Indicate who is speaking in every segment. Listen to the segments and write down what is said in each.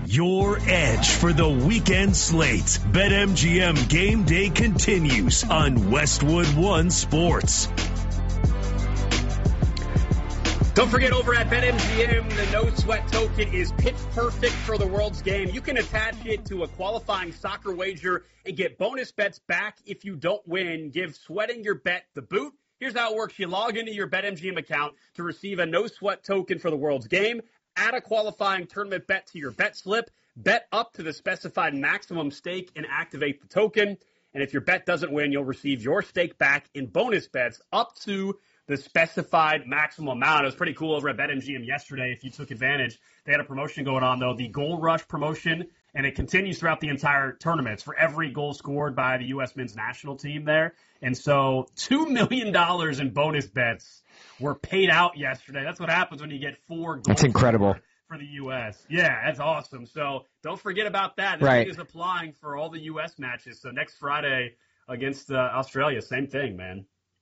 Speaker 1: your edge for the weekend slate. BetMGM Game Day continues on Westwood One Sports.
Speaker 2: Don't forget, over at BetMGM, the No Sweat token is pitch perfect for the World's game. You can attach it to a qualifying soccer wager and get bonus bets back if you don't win. Give sweating your bet the boot. Here's how it works. You log into your BetMGM account to receive a No Sweat token for the World's game. Add a qualifying tournament bet to your bet slip. Bet up to the specified maximum stake and activate the token. And if your bet doesn't win, you'll receive your stake back in bonus bets up to the specified maximum amount. It was pretty cool over at BetMGM yesterday if you took advantage. They had a promotion going on, though, the Goal Rush promotion, and it continues throughout the entire tournament. It's for every goal scored by the U.S. men's national team there. And so $2 million in bonus bets were paid out yesterday. That's what happens when you get 4 goals.
Speaker 3: That's incredible.
Speaker 2: For the U.S. Yeah, that's awesome. So don't forget about that. This
Speaker 3: right.
Speaker 2: thing is applying for all the U.S. matches. So next Friday against Australia, same thing, man.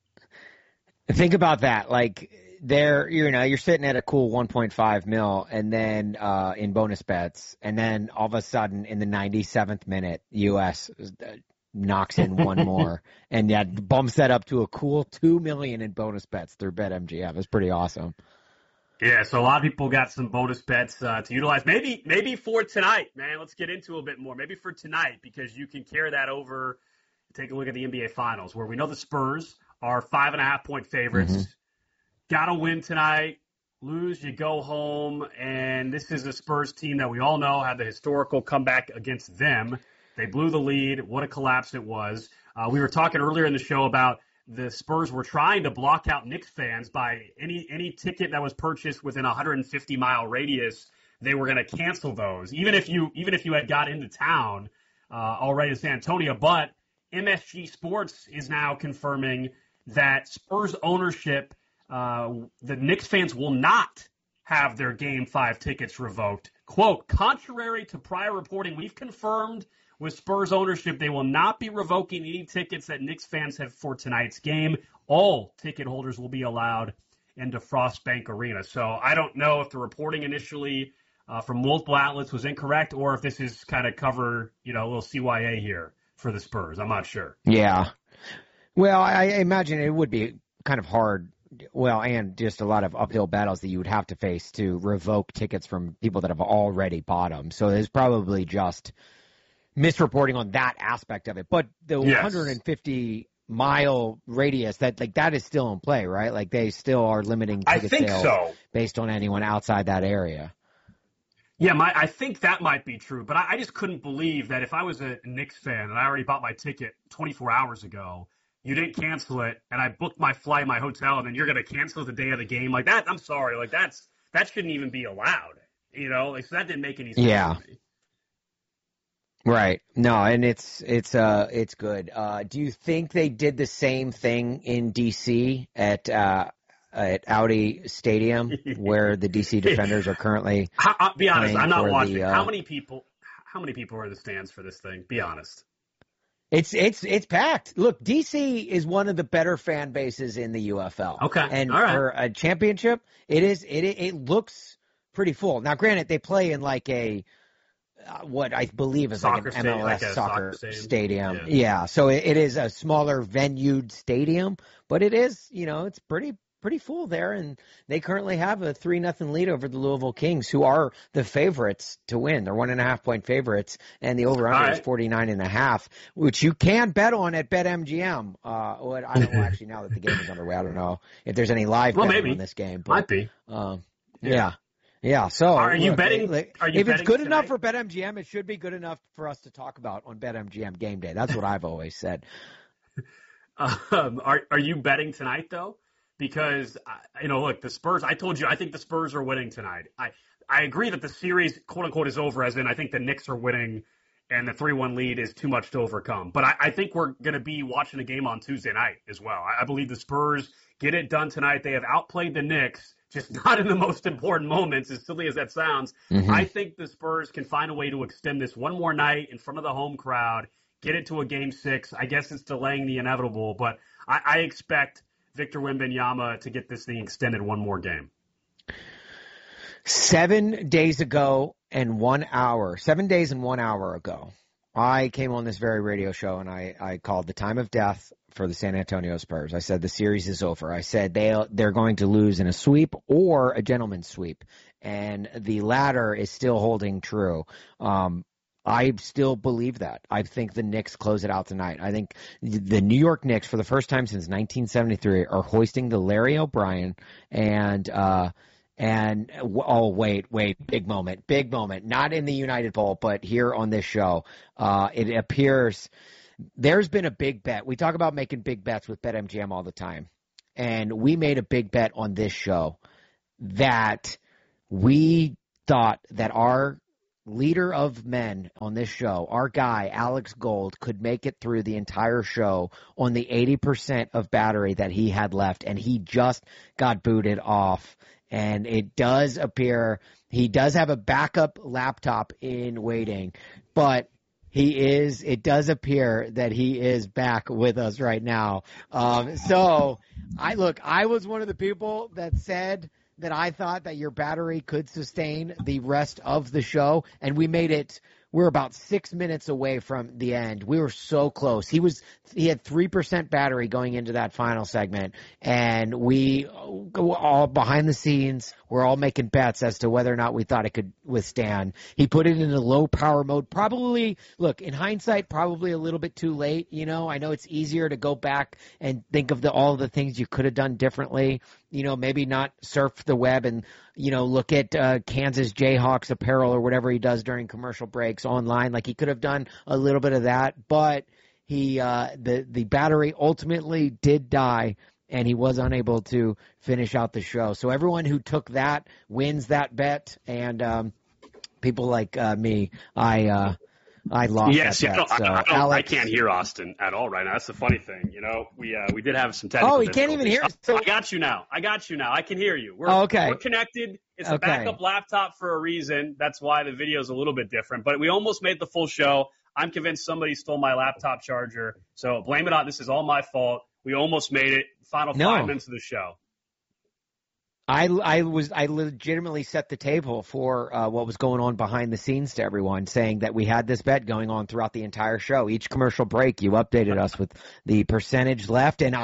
Speaker 3: Think about that. Like, you're sitting at a cool 1.5 mil, and then in bonus bets, and then all of a sudden in the 97th minute, U.S. knocks in one more, and that bumps that up to a cool $2 million in bonus bets through BetMGM. It's pretty awesome.
Speaker 2: Yeah, so a lot of people got some bonus bets to utilize. Maybe for tonight, man. Let's get into a bit more. Maybe for tonight, because you can carry that over. Take a look at the NBA Finals, where we know the Spurs are 5.5-point favorites. Mm-hmm. Got to win tonight. Lose, you go home. And this is a Spurs team that we all know had the historical comeback against them. They blew the lead. What a collapse it was. We were talking earlier in the show about the Spurs were trying to block out Knicks fans by any ticket that was purchased within a 150-mile radius. They were going to cancel those, even if you had got into town already in San Antonio. But MSG Sports is now confirming that Spurs ownership, the Knicks fans will not have their Game 5 tickets revoked. Quote, contrary to prior reporting, we've confirmed with Spurs ownership, they will not be revoking any tickets that Knicks fans have for tonight's game. All ticket holders will be allowed into Frost Bank Arena. So I don't know if the reporting initially from multiple outlets was incorrect, or if this is kind of cover, a little CYA here for the Spurs. I'm not sure.
Speaker 3: Yeah. Well, I imagine it would be kind of hard. Well, and just a lot of uphill battles that you would have to face to revoke tickets from people that have already bought them. So there's probably just misreporting on that aspect of it. But the 150-mile radius, that is still in play, right? Like, they still are limiting ticket sales based on anyone outside that area.
Speaker 2: Yeah, I think that might be true. But I just couldn't believe that if I was a Knicks fan and I already bought my ticket 24 hours ago, you didn't cancel it, and I booked my flight, my hotel, and then you're going to cancel the day of the game. Like that, I'm sorry. Like that shouldn't even be allowed. So that didn't make any sense to me.
Speaker 3: Right. No, and it's good. Do you think they did the same thing in DC at Audi Stadium, where the DC Defenders are currently?
Speaker 2: Be honest, I'm not watching. How many people are in the stands for this thing? Be honest.
Speaker 3: It's packed. Look, DC is one of the better fan bases in the UFL.
Speaker 2: Okay.
Speaker 3: And
Speaker 2: all right.
Speaker 3: For a championship, it looks pretty full. Now, granted, they play in like a what I believe is like an MLS soccer stadium. Yeah. So it is a smaller venued stadium, but it is, it's pretty full there, and they currently have a 3-0 lead over the Louisville Kings, who are the favorites to win. They're 1.5-point favorites, and the over-under is 49.5, which you can bet on at BetMGM. I don't know, actually, now that the game is underway, I don't know if there's any live betting on this game. But,
Speaker 2: might be.
Speaker 3: Yeah. So
Speaker 2: are you betting?
Speaker 3: If it's good enough for BetMGM, it should be good enough for us to talk about on BetMGM Game Day. That's what I've always said.
Speaker 2: Are you betting tonight though? Because look, the Spurs. I told you, I think the Spurs are winning tonight. I agree that the series, quote unquote, is over. As in, I think the Knicks are winning, and the 3-1 lead is too much to overcome. But I think we're going to be watching a game on Tuesday night as well. I believe the Spurs get it done tonight. They have outplayed the Knicks, just not in the most important moments, as silly as that sounds. Mm-hmm. I think the Spurs can find a way to extend this one more night in front of the home crowd, get it to a Game 6. I guess it's delaying the inevitable, but I expect Victor Wembanyama to get this thing extended one more game.
Speaker 3: 7 days ago, 7 days and 1 hour ago, I came on this very radio show and I called the time of death for the San Antonio Spurs. I said the series is over. I said they're going to lose in a sweep or a gentleman's sweep, and the latter is still holding true. I still believe that. I think the Knicks close it out tonight. I think the New York Knicks, for the first time since 1973, are hoisting the Larry O'Brien and wait, big moment. Not in the United Bowl, but here on this show. It appears there's been a big bet. We talk about making big bets with BetMGM all the time. And we made a big bet on this show that we thought that our leader of men on this show, our guy, Alex Gold, could make it through the entire show on the 80% of battery that he had left, and he just got booted off. And it does appear he does have a backup laptop in waiting, but it does appear that he is back with us right now. So I was one of the people that said that I thought that your battery could sustain the rest of the show, and we're about 6 minutes away from the end. We were so close. He had 3% battery going into that final segment, and we all behind the scenes, we're all making bets as to whether or not we thought it could withstand. He put it in a low power mode. Probably, look, in hindsight, probably a little bit too late. I know it's easier to go back and think of all the things you could have done differently. Maybe not surf the web and, look at Kansas Jayhawks apparel or whatever he does during commercial breaks online. Like, he could have done a little bit of that, but the battery ultimately did die, and he was unable to finish out the show. So everyone who took that wins that bet, and people like me, I lost.
Speaker 2: Yes,
Speaker 3: that bet.
Speaker 2: I can't hear Austin at all right now. That's the funny thing. We did have some technical.
Speaker 3: Oh, he can't even hear.
Speaker 2: So I got you now. I can hear you.
Speaker 3: Okay.
Speaker 2: We're connected. It's a backup laptop for a reason. That's why the video is a little bit different. But we almost made the full show. I'm convinced somebody stole my laptop charger. So blame it on. This is all my fault. We almost made it. Final 5 minutes of the show.
Speaker 3: I legitimately set the table for what was going on behind the scenes to everyone, saying that we had this bet going on throughout the entire show. Each commercial break, you updated us with the percentage left, and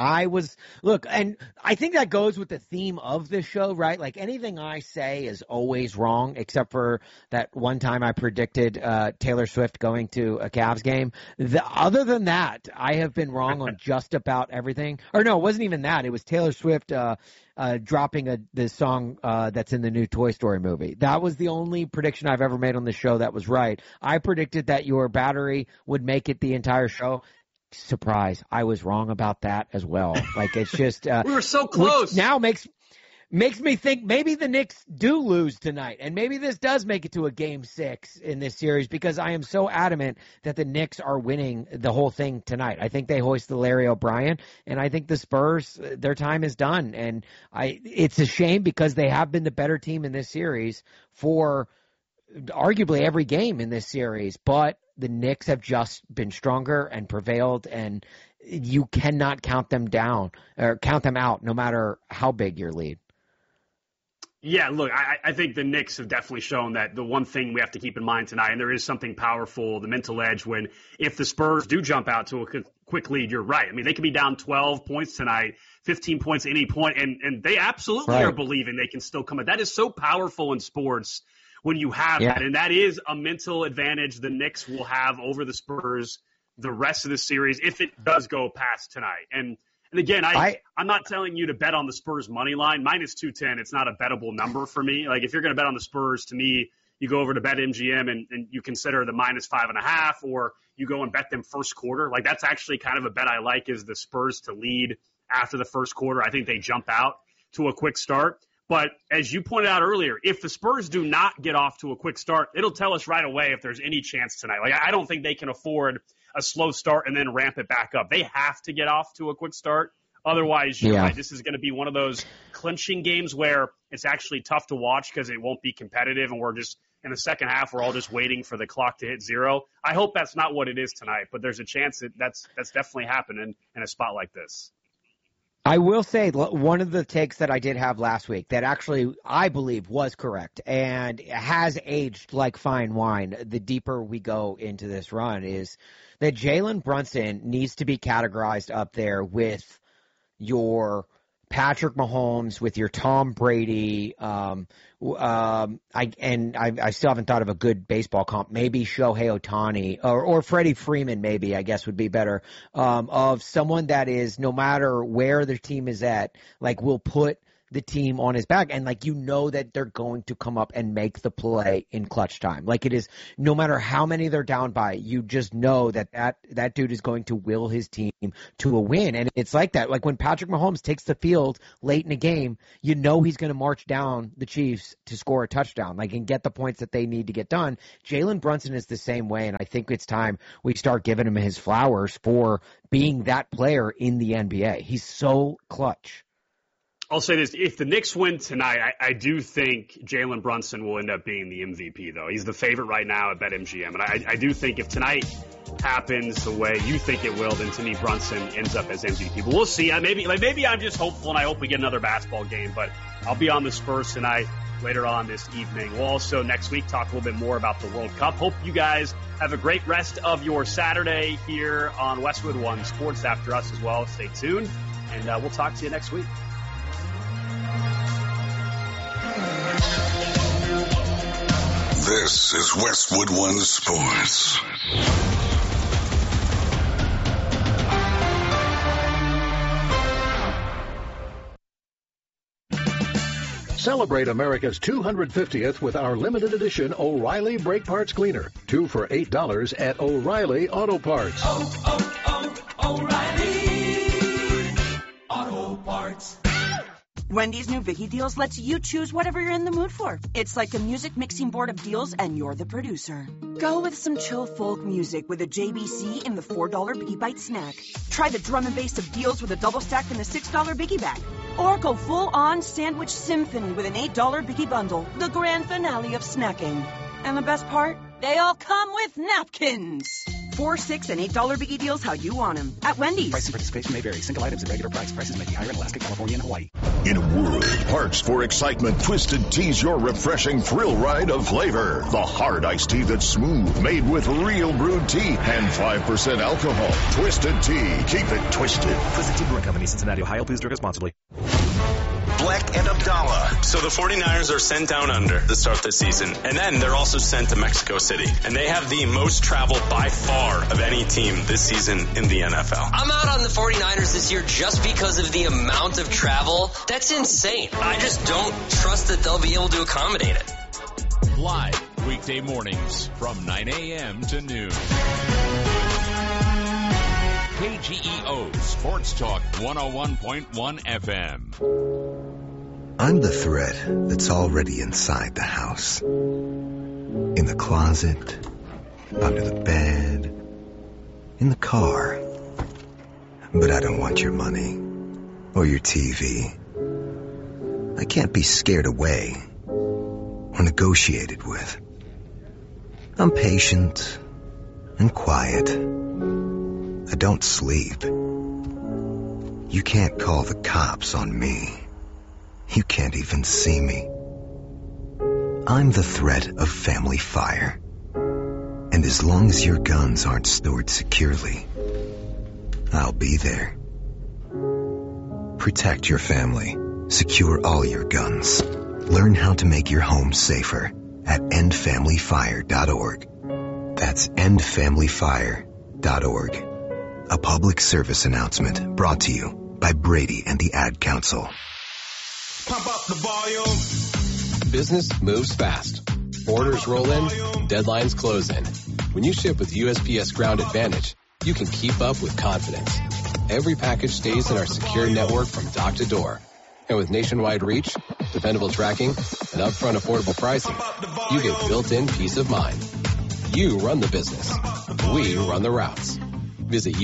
Speaker 3: and I think that goes with the theme of this show, right? Like, anything I say is always wrong, except for that one time I predicted Taylor Swift going to a Cavs game. Other than that, I have been wrong on just about everything. Or no, it wasn't even that. It was Taylor Swift dropping the song that's in the new Toy Story movie. That was the only prediction I've ever made on the show that was right. I predicted that your battery would make it the entire show. Surprise, I was wrong about that as well. Like, it's just
Speaker 2: we were so close.
Speaker 3: Which now makes me think maybe the Knicks do lose tonight, and maybe this does make it to a Game 6 in this series, because I am so adamant that the Knicks are winning the whole thing tonight. I think they hoist the Larry O'Brien, and I think the Spurs, their time is done. And it's a shame, because they have been the better team in this series for arguably every game in this series, but the Knicks have just been stronger and prevailed, and you cannot count them down or count them out, no matter how big your lead.
Speaker 2: Yeah, look, I think the Knicks have definitely shown that the one thing we have to keep in mind tonight, and there is something powerful, the mental edge, when if the Spurs do jump out to a quick lead, you're right. I mean, they could be down 12 points tonight, 15 points at any point, and they absolutely are believing they can still come out. That is so powerful in sports when you have that, and that is a mental advantage the Knicks will have over the Spurs the rest of the series if it does go past tonight. And again, I'm not telling you to bet on the Spurs money line. Minus 210, it's not a bettable number for me. Like, if you're going to bet on the Spurs, to me, you go over to BetMGM and you consider the minus 5.5, or you go and bet them first quarter. Like, that's actually kind of a bet I like, is the Spurs to lead after the first quarter. I think they jump out to a quick start. But as you pointed out earlier, if the Spurs do not get off to a quick start, it'll tell us right away if there's any chance tonight. Like, I don't think they can afford a slow start and then ramp it back up. They have to get off to a quick start. Otherwise, you're right. This is going to be one of those clinching games where it's actually tough to watch because it won't be competitive, and we're just in the second half, we're all just waiting for the clock to hit zero. I hope that's not what it is tonight, but there's a chance that that's definitely happening in a spot like this.
Speaker 3: I will say one of the takes that I did have last week that actually I believe was correct and has aged like fine wine the deeper we go into this run is that Jalen Brunson needs to be categorized up there with your Patrick Mahomes, with your Tom Brady. I still haven't thought of a good baseball comp. Maybe Shohei Ohtani or Freddie Freeman, maybe, I guess would be better. Of someone that is, no matter where their team is at, like will put the team on his back, and like that they're going to come up and make the play in clutch time. Like it is, no matter how many they're down by, you just know that dude is going to will his team to a win. And it's like that. Like when Patrick Mahomes takes the field late in a game, he's going to march down the Chiefs to score a touchdown, like and get the points that they need to get done. Jalen Brunson is the same way, and I think it's time we start giving him his flowers for being that player in the NBA. He's so clutch.
Speaker 2: I'll say this. If the Knicks win tonight, I do think Jalen Brunson will end up being the MVP, though. He's the favorite right now at BetMGM. And I do think if tonight happens the way you think it will, then to me, Brunson ends up as MVP. But we'll see. Maybe I'm just hopeful, and I hope we get another basketball game. But I'll be on the Spurs tonight later on this evening. We'll also next week talk a little bit more about the World Cup. Hope you guys have a great rest of your Saturday here on Westwood One Sports after us as well. Stay tuned, and we'll talk to you next week.
Speaker 4: This is Westwood One Sports.
Speaker 5: Celebrate America's 250th with our limited edition O'Reilly Brake Parts Cleaner. 2 for $8 at O'Reilly Auto Parts.
Speaker 6: O'Reilly Auto Parts. Wendy's new Biggie Deals lets you choose whatever you're in the mood for. It's like a music mixing board of deals, and you're the producer. Go with some chill folk music with a JBC in the $4 Biggie Bite snack. Try the drum and bass of deals with a double stack in the $6 Biggie Bag. Or go full-on sandwich symphony with an $8 Biggie Bundle, the grand finale of snacking. And the best part? They all come with napkins. $4, $6, and $8 Biggie Deals how you want them. At Wendy's.
Speaker 7: Price and participation may vary. Single items at regular price. Prices may be higher in Alaska, California, and Hawaii.
Speaker 1: In a world parched for excitement, Twisted Tea's your refreshing thrill ride of flavor. The hard iced tea that's smooth, made with real brewed tea and 5% alcohol. Twisted Tea. Keep it twisted.
Speaker 8: Twisted Tea Brewing Company, Cincinnati, Ohio. Please drink responsibly.
Speaker 9: Black and Abdallah. So the 49ers are sent down under to start the season. And then they're also sent to Mexico City. And they have the most travel by far of any team this season in the NFL.
Speaker 10: I'm out on the 49ers this year just because of the amount of travel. That's insane. I just don't trust that they'll be able to accommodate it.
Speaker 11: Live weekday mornings from 9 a.m. to noon. KGEO Sports Talk 101.1 FM.
Speaker 12: I'm the threat that's already inside the house. In the closet, under the bed, in the car. But I don't want your money or your TV. I can't be scared away or negotiated with. I'm patient and quiet. I don't sleep. You can't call the cops on me. You can't even see me. I'm the threat of family fire. And as long as your guns aren't stored securely, I'll be there. Protect your family. Secure all your guns. Learn how to make your home safer at endfamilyfire.org. That's endfamilyfire.org. A public service announcement brought to you by Brady and the Ad Council.
Speaker 13: Pump up the volume.
Speaker 14: Business moves fast. Orders roll in, deadlines close in. When you ship with USPS Ground Advantage, you can keep up with confidence. Every package stays in our secure network from dock to door. And with nationwide reach, dependable tracking, and upfront affordable pricing, you get built-in peace of mind. You run the business. We run the routes. Visit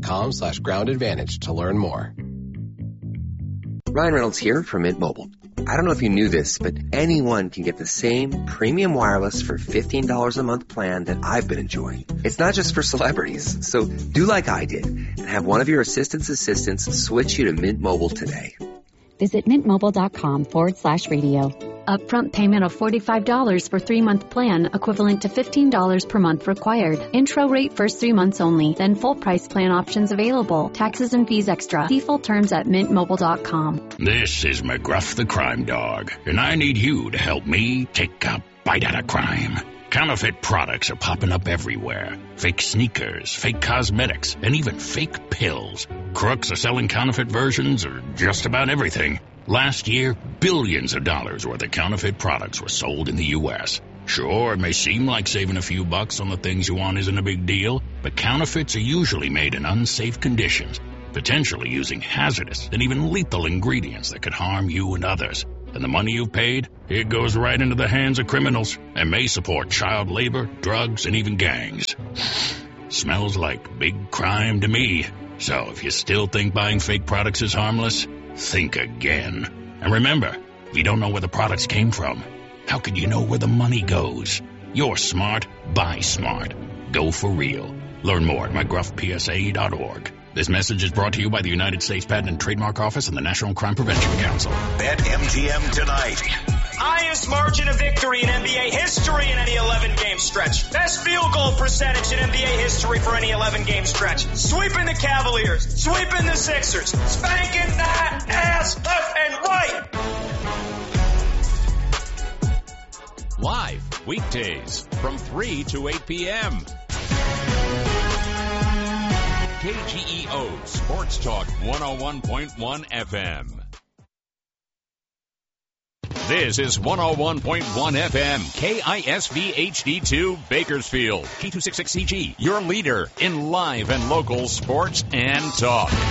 Speaker 14: USPS.com/groundadvantage to learn more.
Speaker 15: Ryan Reynolds here from Mint Mobile. I don't know if you knew this, but anyone can get the same premium wireless for $15 a month plan that I've been enjoying. It's not just for celebrities, so do like I did and have one of your assistants switch you to Mint Mobile today.
Speaker 16: Visit mintmobile.com/radio. Upfront payment of $45 for 3-month plan, equivalent to $15 per month required. Intro rate first 3 months only, then full price plan options available. Taxes and fees extra. See full terms at mintmobile.com.
Speaker 17: This is McGruff the Crime Dog, and I need you to help me take a bite out of crime. Counterfeit products are popping up everywhere. Fake sneakers, fake cosmetics, and even fake pills. Crooks are selling counterfeit versions of just about everything. Last year, billions of dollars worth of counterfeit products were sold in the U.S. Sure, it may seem like saving a few bucks on the things you want isn't a big deal, but counterfeits are usually made in unsafe conditions, potentially using hazardous and even lethal ingredients that could harm you and others. And the money you've paid, it goes right into the hands of criminals and may support child labor, drugs, and even gangs. Smells like big crime to me. So if you still think buying fake products is harmless, think again. And remember, if you don't know where the products came from, how could you know where the money goes? You're smart, buy smart. Go for real. Learn more at mygruffpsa.org. This message is brought to you by the United States Patent and Trademark Office and the National Crime Prevention Council.
Speaker 1: Bet MGM tonight.
Speaker 18: Highest margin of victory in NBA history in any 11-game stretch. Best field goal percentage in NBA history for any 11-game stretch. Sweeping the Cavaliers. Sweeping the Sixers. Spanking that ass left and right.
Speaker 11: Live weekdays from 3 to 8 p.m. KGEO Sports Talk 101.1 FM. This is 101.1 FM, KISV HD2 Bakersfield, K266CG, your leader in live and local sports and talk.